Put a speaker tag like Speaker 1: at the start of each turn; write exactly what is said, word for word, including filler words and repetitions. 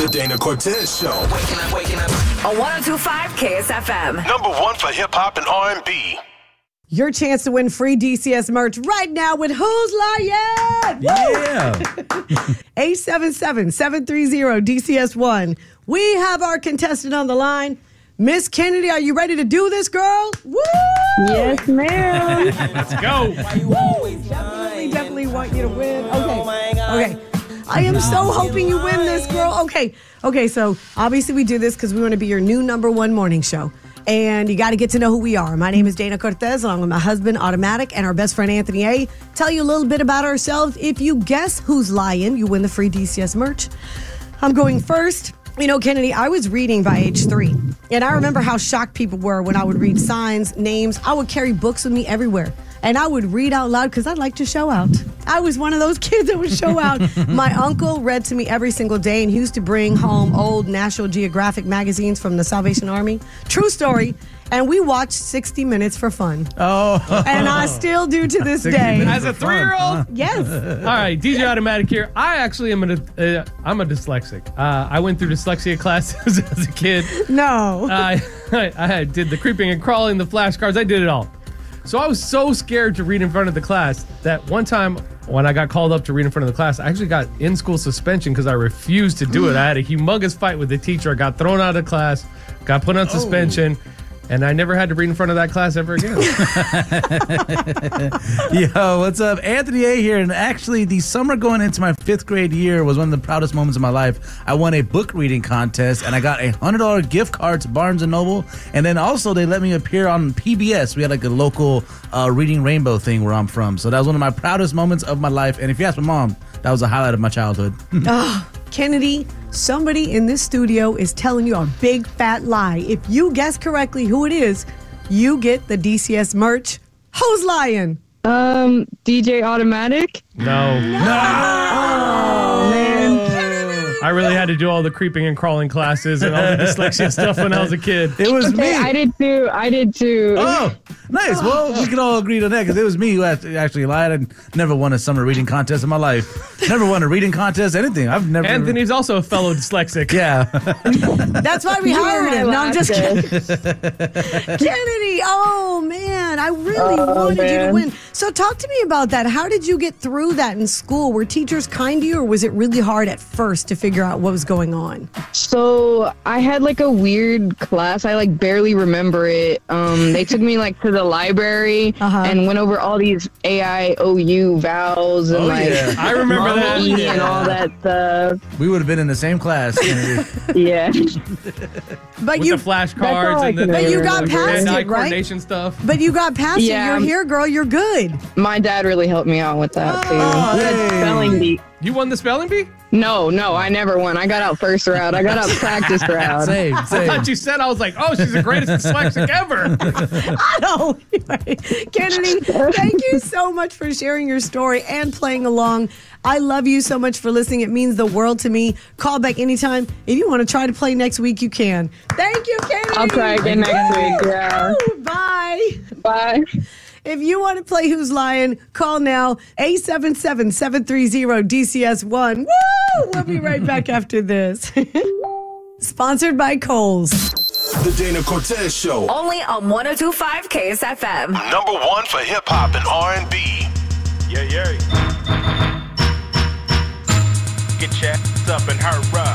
Speaker 1: The Dana Cortez Show.
Speaker 2: Waking up, waking up.
Speaker 3: On one oh two point five K S F M.
Speaker 1: Number one for hip hop and R and B.
Speaker 4: Your chance to win free D C S merch right now with Who's Lying?
Speaker 5: Yeah.
Speaker 4: eight seven seven, seven three zero, D C S one. We have our contestant on the line. Miss Kennedy, are you ready to do this, girl? Woo!
Speaker 6: Yes, ma'am.
Speaker 5: Let's go.
Speaker 4: Definitely, definitely want you to win. Okay. Okay. I am so hoping you win this, girl. Okay. Okay, so obviously we do this because we want to be your new number one morning show. And you got to get to know who we are. My name is Dana Cortez, along with my husband, Automatic, and our best friend, Anthony A. Tell you a little bit about ourselves. If you guess who's lying, you win the free D C S merch. I'm going first. You know, Kennedy, I was reading by age three. And I remember how shocked people were when I would read signs, names. I would carry books with me everywhere. And I would read out loud because I'd like to show out. I was one of those kids that would show out. My uncle read to me every single day, and he used to bring home old National Geographic magazines from the Salvation Army. True story. And we watched sixty minutes for fun.
Speaker 5: Oh.
Speaker 4: And I still do to this day.
Speaker 5: As a three-year-old?
Speaker 4: Yes.
Speaker 5: All right, D J Automatic here. I actually am a, uh, I'm a dyslexic. Uh, I went through dyslexia classes as a kid.
Speaker 4: No.
Speaker 5: I, I did the creeping and crawling, the flashcards. I did it all. So I was so scared to read in front of the class that one time when I got called up to read in front of the class, I actually got in-school suspension because I refused to do it. I had a humongous fight with the teacher. I got thrown out of class, got put on suspension. Oh. And I never had to read in front of that class ever again.
Speaker 7: Yo, what's up? Anthony A here. And actually, the summer going into my fifth grade year was one of the proudest moments of my life. I won a book reading contest, and I got a one hundred dollars gift card to Barnes and Noble. And then also, they let me appear on P B S. We had like a local uh, Reading Rainbow thing where I'm from. So that was one of my proudest moments of my life. And if you ask my mom, that was a highlight of my childhood.
Speaker 4: Oh, Kennedy, somebody in this studio is telling you a big fat lie. If you guess correctly who it is, you get the D C S merch. Who's lying?
Speaker 6: Um, D J Automatic.
Speaker 5: No.
Speaker 4: No.
Speaker 6: Oh, man.
Speaker 5: I really had to do all the creeping and crawling classes and all the dyslexia stuff when I was a kid.
Speaker 7: It was
Speaker 6: Okay,
Speaker 7: me.
Speaker 6: I did too. I did too.
Speaker 7: Oh, nice. Well, we can all agree on that because it was me who actually lied. I never won a summer reading contest in my life. Never won a reading contest, anything. I've never.
Speaker 5: Anthony's also a fellow dyslexic.
Speaker 7: Yeah.
Speaker 4: That's why we
Speaker 6: You were
Speaker 4: hired
Speaker 6: my
Speaker 4: him. No, I'm just
Speaker 6: last
Speaker 4: kidding. Kennedy, oh man, I really
Speaker 6: Oh,
Speaker 4: wanted you to
Speaker 6: man.
Speaker 4: win. So talk to me about that. How did you get through that in school? Were teachers kind to you, or was it really hard at first to figure out what was going on?
Speaker 6: So I had like a weird class. I like barely remember it. Um, they took me like to the library
Speaker 4: Uh-huh.
Speaker 6: and went over all these A I O U vowels and
Speaker 7: Oh,
Speaker 6: like
Speaker 7: yeah.
Speaker 5: I remember that.
Speaker 6: mommy and all that stuff.
Speaker 7: We would have been in the same class.
Speaker 6: Yeah.
Speaker 4: But
Speaker 5: With
Speaker 4: you,
Speaker 5: the flashcards
Speaker 6: all I
Speaker 5: and the
Speaker 6: can
Speaker 4: but you got
Speaker 6: remember.
Speaker 4: past
Speaker 5: hand-eye
Speaker 4: it, right?
Speaker 5: coordination stuff.
Speaker 4: But you got past
Speaker 6: Yeah.
Speaker 4: it. You're here, girl. You're good.
Speaker 6: My dad really helped me out with that too.
Speaker 7: Oh,
Speaker 6: He had
Speaker 7: hey.
Speaker 6: spelling bee.
Speaker 5: You won the spelling bee?
Speaker 6: No, no, I never won. I got out first round. I got out practice round.
Speaker 7: Same,
Speaker 5: I
Speaker 7: same.
Speaker 5: thought you said, I was like, oh, she's the greatest dyslexic ever.
Speaker 4: I know. Kennedy, thank you so much for sharing your story and playing along. I love you so much for listening. It means the world to me. Call back anytime. If you want to try to play next week, you can. Thank you, Kennedy.
Speaker 6: I'll try again next week. Yeah.
Speaker 4: Woo, bye.
Speaker 6: Bye.
Speaker 4: If you want to play Who's Lying, call now eight seven seven, seven three zero, D C S one. Woo! We'll be right back after this. Sponsored by Kohl's.
Speaker 1: The Dana Cortez Show.
Speaker 3: Only on one oh two point five K S F M.
Speaker 1: Number one for hip hop and R and B.
Speaker 8: Yeah, yeah. Get your ass up and hurry up.